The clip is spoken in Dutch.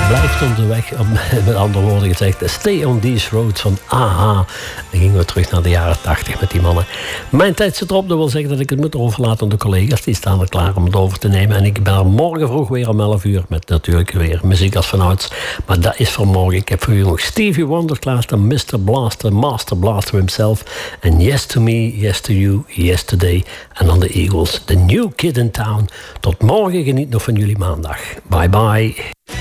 Blijft onderweg, met andere woorden gezegd, stay on these roads van AHA. Dan gingen we terug naar de jaren 80 met die mannen. Mijn tijd zit erop, dat wil zeggen dat ik het moet overlaten aan de collega's. Die staan er klaar om het over te nemen. En ik ben er morgen vroeg weer om 11 uur met natuurlijk weer muziek als vanouds. Maar dat is voor morgen. Ik heb voor u nog Stevie Wonder klaarstaan, Mr. Blaster, Master Blaster himself. En Yes to Me, Yes to You, Yesterday. En dan de Eagles, The New Kid in Town. Tot morgen, geniet nog van jullie maandag. Bye bye.